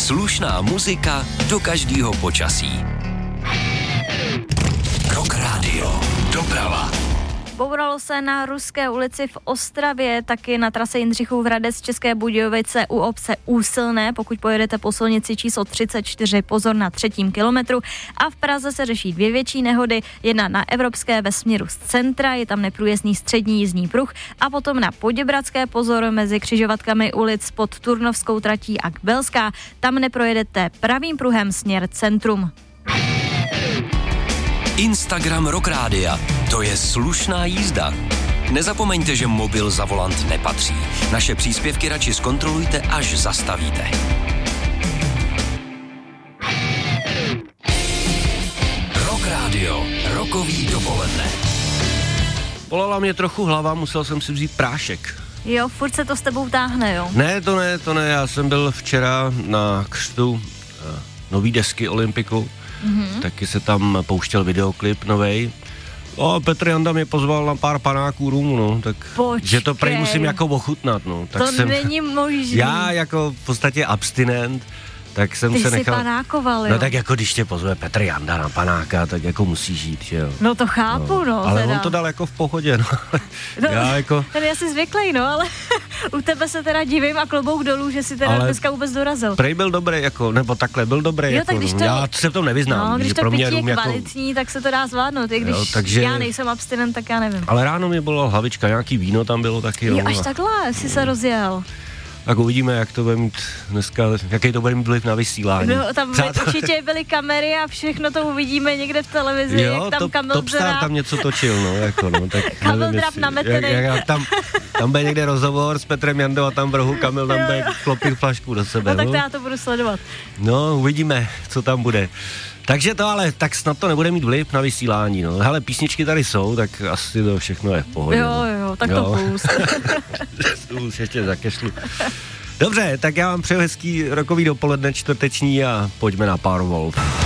Slušná muzika do každého počasí. Rock Radio. Doprava. Bouralo se na Ruské ulici v Ostravě, taky na trase Jindřichův Hradec České Budějovice u obce Úsilné, pokud pojedete po silnici číslo 34, pozor na 3. kilometru. A v Praze se řeší 2 větší nehody, jedna na Evropské ve směru z centra, je tam neprůjezdný střední jízdní pruh, a potom na Poděbradské, pozor mezi křižovatkami ulic pod Turnovskou tratí a Kbelská, tam neprojedete pravým pruhem směr centrum. Instagram Rock Rádia. To je slušná jízda. Nezapomeňte, že mobil za volant nepatří. Naše příspěvky radši zkontrolujte, až zastavíte. Rock Radio. Rokový dopoledne. Bolela mě trochu hlava, musel jsem si vzít prášek. Jo, furt se to s tebou táhne, jo? Ne, to ne, já jsem byl včera na křtu nový desky Olympiku. Taky se tam pouštěl videoklip novej. Petr Janda mě pozval na pár panáků rumu, no, tak že to prej musím jako ochutnat, no. Tak to není možný. Já jako v podstatě abstinent, tak jsem Ty se nechal... Ty jsi panákoval, jo? No tak jako když tě pozve Petr Janda na panáka, tak jako musíš žít, že jo. No to chápu, no. Ale teda. on to dal jako v pohodě, no. Já jako... Ten je asi zvyklý, no, ale u tebe se teda divím a klobouk dolů, že si teda ale dneska vůbec dorazil. Prej byl dobrý, jako, nebo takhle byl dobrý, jo, jako, tak když to, já se v tom nevyznám. No, když to pro mě pití je jako... kvalitní, tak se to dá zvládnout, i když jo, takže... já nejsem abstinent, tak já nevím. Ale ráno mě byla hlavička, nějaký víno tam bylo taky. Jo, až takhle, jsi se rozjel. Tak uvidíme, jak to bude mít dneska, jaký to bude mít vliv na vysílání. No, tam určitě byly kamery a všechno to uvidíme někde v televizi, jo, jak tam Kamil Topstar tam něco točil, no, jako, no, tak Kamil Drap nametený. Tam bude někde rozhovor s Petrem Jandou a tam v rohu Kamil tam bude klopit flašku do sebe. No, tak to já to budu sledovat. No, uvidíme, co tam bude. Takže to ale, tak snad to nebude mít vliv na vysílání, no. Hele, písničky tady jsou, tak asi to všechno je v pohodě. Jo, tak to pust. Ještě zakešlu. Dobře, tak já vám přeju hezký rokový dopoledne čtvrteční a pojďme na Powerwolf.